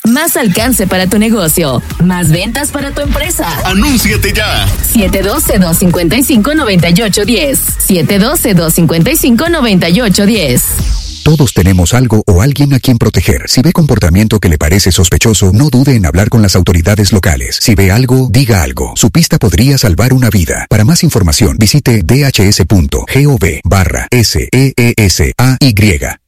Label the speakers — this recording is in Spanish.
Speaker 1: Más alcance para tu negocio. Más ventas para tu empresa.
Speaker 2: ¡Anúnciate ya!
Speaker 1: 712-255-9810. 712-255-9810.
Speaker 3: Todos tenemos algo o alguien a quien proteger. Si ve comportamiento que le parece sospechoso, no dude en hablar con las autoridades locales. Si ve algo, diga algo. Su pista podría salvar una vida. Para más información, visite dhs.gov/SEESAY.